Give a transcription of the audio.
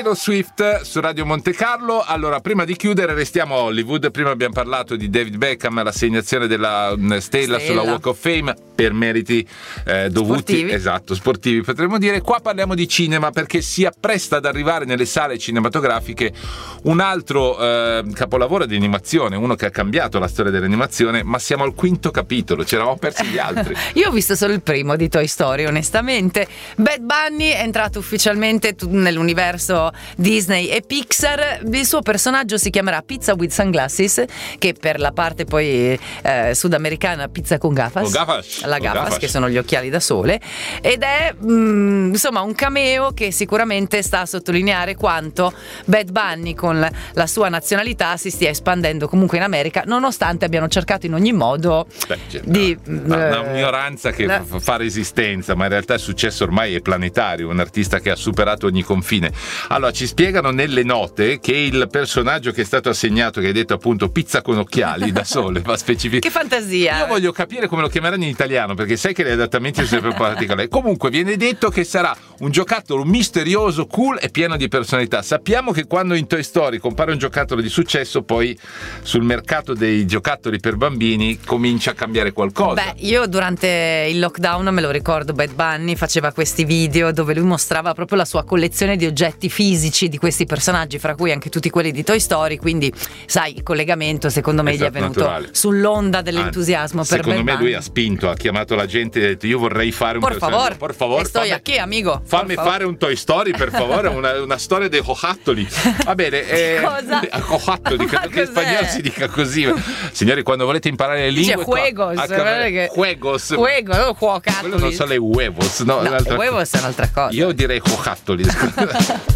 Taylor Swift su Radio Monte Carlo. Allora, prima di chiudere restiamo a Hollywood. Prima abbiamo parlato di David Beckham, l'assegnazione della stella sulla Walk of Fame per meriti dovuti, sportivi. Esatto, sportivi potremmo dire. Qua parliamo di cinema perché si appresta ad arrivare nelle sale cinematografiche un altro capolavoro di animazione, uno che ha cambiato la storia dell'animazione, ma siamo al quinto capitolo, ci eravamo persi gli altri. Io ho visto solo il primo di Toy Story, onestamente. Bad Bunny è entrato ufficialmente nell'universo Disney e Pixar. Il suo personaggio si chiamerà Pizza with Sunglasses, che per la parte poi sudamericana pizza con gafas, la gafas, che sono gli occhiali da sole, ed è insomma un cameo che sicuramente sta a sottolineare quanto Bad Bunny con la sua nazionalità si stia espandendo comunque in America, nonostante abbiano cercato in ogni modo di un'ignoranza che fa resistenza, ma in realtà il successo ormai è planetario, un artista che ha superato ogni confine. Allora, ci spiegano nelle note che il personaggio che è stato assegnato, che hai detto appunto pizza con occhiali da sole, va specificato. Che fantasia! Io voglio capire come lo chiameranno in italiano, perché sai che gli adattamenti sono sempre particolari. Comunque viene detto che sarà un giocattolo misterioso, cool e pieno di personalità. Sappiamo che quando in Toy Story compare un giocattolo di successo, poi sul mercato dei giocattoli per bambini comincia a cambiare qualcosa. Beh, io durante il lockdown me lo ricordo, Bad Bunny faceva questi video dove lui mostrava proprio la sua collezione di oggetti fisici di questi personaggi, fra cui anche tutti quelli di Toy Story, quindi sai, il collegamento secondo me gli è venuto naturale, sull'onda dell'entusiasmo per Bad Bunny. Secondo me lui ha spinto, ha chiamato la gente e ha detto: io vorrei fare un personaggio, por favor, qui, amico, fammi fare un Toy Story, per favore, una storia dei cojattoli. Va bene, cojattoli, credo che in spagnolo si dica così. Signori, quando volete imparare le lingue, juegos, quello non sono le huevos, no, huevos è un'altra cosa. Io direi cojattoli.